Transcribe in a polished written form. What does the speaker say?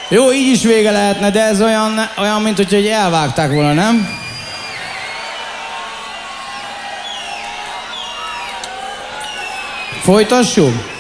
Jó, így is vége lehetne, de ez olyan mint hogy elvágták volna, nem? Folytassuk?